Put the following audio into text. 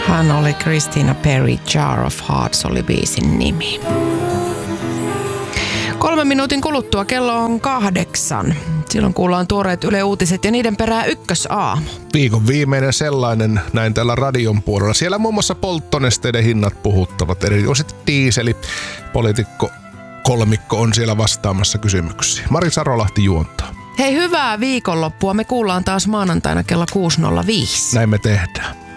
Hän oli Christina Perri, Jar of Hearts oli biisin nimi. 3 minuutin kuluttua kello on 8. Silloin kuullaan tuoreet Yle Uutiset ja niiden perään Ykkösaamu. Viikon viimeinen sellainen näin täällä radion puolella. Siellä muun muassa polttonesteiden hinnat puhuttavat, erityisesti diiseli. Poliitikko kolmikko on siellä vastaamassa kysymyksiin. Mari Sarolahti juontaa. Hei, hyvää viikonloppua. Me kuullaan taas maanantaina kello 6.05. Näin me tehdään.